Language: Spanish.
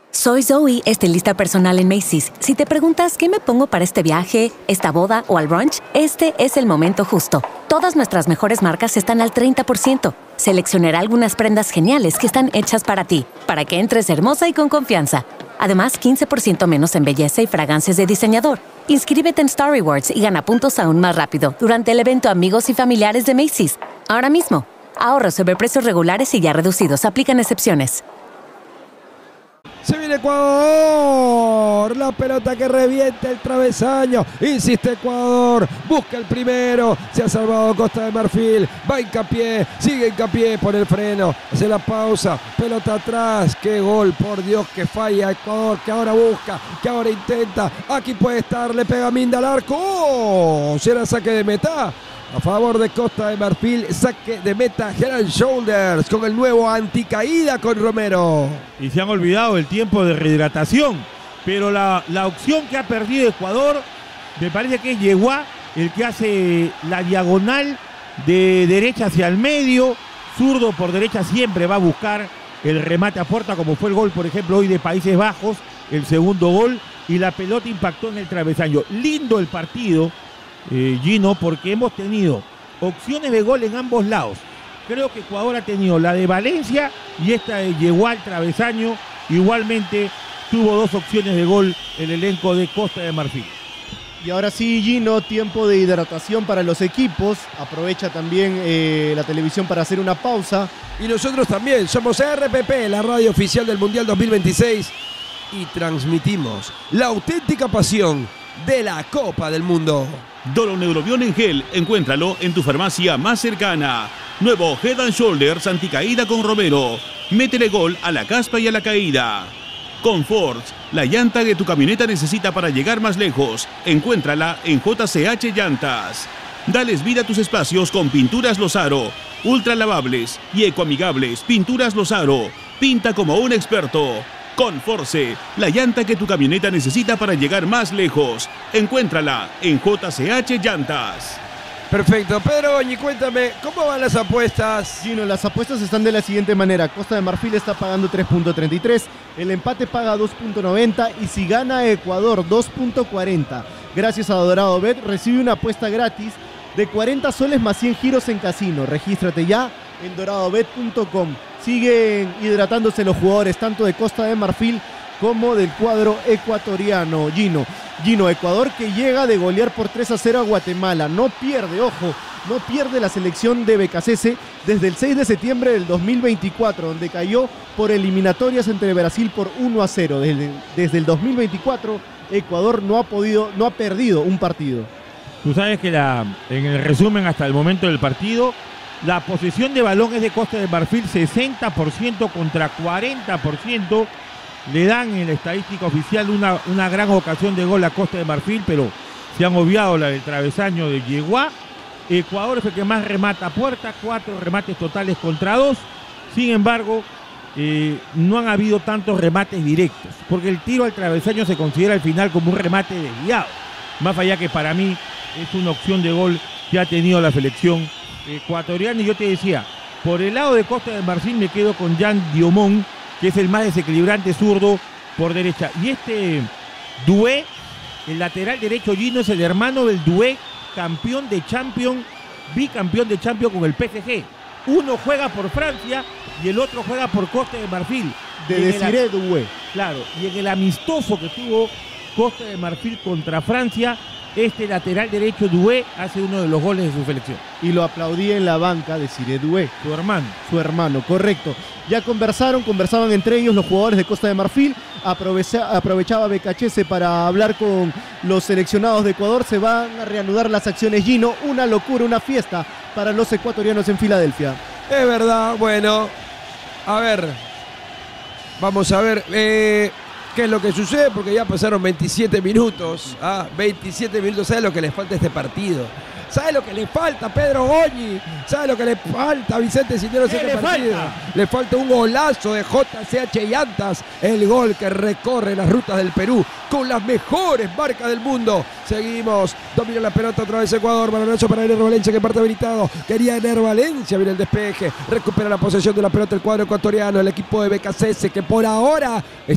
Soy Zoe, estilista personal en Macy's. Si te preguntas qué me pongo para este viaje, esta boda o al brunch, este es el momento justo. Todas nuestras mejores marcas están al 30%. Seleccionaré algunas prendas geniales que están hechas para ti, para que entres hermosa y con confianza. Además, 15% menos en belleza y fragancias de diseñador. Inscríbete en Star Rewards y gana puntos aún más rápido durante el evento Amigos y Familiares de Macy's. Ahora mismo. Ahorros sobre precios regulares y ya reducidos. Aplican excepciones. Se viene Ecuador, la pelota que revienta el travesaño, insiste Ecuador, busca el primero, se ha salvado Costa de Marfil, va hincapié, sigue hincapié, pone el freno, hace la pausa, pelota atrás, qué gol, por Dios que falla Ecuador, que ahora busca, que ahora intenta, aquí puede estar, le pega Minda al arco, será saque de meta. A favor de Costa de Marfil, saque de meta, Head and Shoulders con el nuevo anticaída con Romero. Y se han olvidado el tiempo de rehidratación, pero la opción que ha perdido Ecuador, me parece que es Yeguá, el que hace la diagonal de derecha hacia el medio, zurdo por derecha siempre va a buscar el remate a puerta, como fue el gol, por ejemplo, hoy de Países Bajos, el segundo gol, y la pelota impactó en el travesaño. Lindo el partido, Gino, porque hemos tenido opciones de gol en ambos lados. Creo que Ecuador ha tenido la de Valencia y esta de Yeguá al travesaño. Igualmente tuvo dos opciones de gol el elenco de Costa de Marfil. Y ahora sí, Gino, tiempo de hidratación para los equipos. Aprovecha también la televisión para hacer una pausa. Y nosotros también somos RPP, la radio oficial del Mundial 2026, y transmitimos la auténtica pasión de la Copa del Mundo. Doloneurobion en gel, encuéntralo en tu farmacia más cercana. Nuevo Head and Shoulders anticaída con Romero. Métele gol a la caspa y a la caída. Comfort, la llanta que tu camioneta necesita para llegar más lejos. Encuéntrala en JCH Llantas. Dales vida a tus espacios con Pinturas Lozaro. Ultra lavables y ecoamigables. Pinturas Lozaro. Pinta como un experto. Conforce, la llanta que tu camioneta necesita para llegar más lejos. Encuéntrala en JCH Llantas. Perfecto. Pedro Goñi, cuéntame, ¿cómo van las apuestas? Gino, las apuestas están de la siguiente manera. Costa de Marfil está pagando 3.33, el empate paga 2.90 y si gana Ecuador 2.40. Gracias a Dorado Bet recibe una apuesta gratis de 40 soles más 100 giros en casino. Regístrate ya en doradobet.com. Siguen hidratándose los jugadores tanto de Costa de Marfil como del cuadro ecuatoriano. Gino, Ecuador que llega de golear por 3-0 a Guatemala. No pierde, ojo, no pierde la selección de Becasese desde el 6 de septiembre del 2024, donde cayó por eliminatorias entre Brasil por 1-0. Desde el 2024, Ecuador no ha perdido un partido. Tú sabes que en el resumen hasta el momento del partido, la posesión de balón es de Costa de Marfil, 60% contra 40%. Le dan en la estadística oficial una gran ocasión de gol a Costa de Marfil, pero se han obviado la del travesaño de Yeguá. Ecuador es el que más remata a puerta, 4 remates totales contra 2. Sin embargo, no han habido tantos remates directos, porque el tiro al travesaño se considera al final como un remate desviado. Más allá que para mí es una opción de gol que ha tenido la selección ecuatoriana. Y yo te decía, por el lado de Costa de Marfil me quedo con Jan Diomón, que es el más desequilibrante zurdo por derecha. Y este Doué, el lateral derecho Gino, es el hermano del Doué, campeón de Champions, bicampeón de Champions con el PSG. Uno juega por Francia y el otro juega por Costa de Marfil. De Desiré Doué. Claro, y en el amistoso que tuvo Costa de Marfil contra Francia, este lateral derecho Doué hace uno de los goles de su selección. Y lo aplaudía en la banca de Desiré Doué. Su hermano, correcto. Ya conversaban entre ellos los jugadores de Costa de Marfil. Aprovechaba Becachese para hablar con los seleccionados de Ecuador. Se van a reanudar las acciones, Gino. Una locura, una fiesta para los ecuatorianos en Filadelfia. Es verdad, bueno. A ver. Vamos a ver qué es lo que sucede, porque ya pasaron 27 minutos. 27 minutos. ¿Sabes lo que les falta a este partido? ¿Sabe lo que le falta, Pedro Goñi? ¿Sabe lo que le falta a Vicente Cisneros en este partido? Le falta un golazo de JCH Llantas, el gol que recorre las rutas del Perú con las mejores marcas del mundo. Seguimos, domina la pelota otra vez Ecuador, balonazo para Ener Valencia que parte habilitado. Quería Ener Valencia, viene el despeje, recupera la posesión de la pelota el cuadro ecuatoriano, el equipo de Becasese que por ahora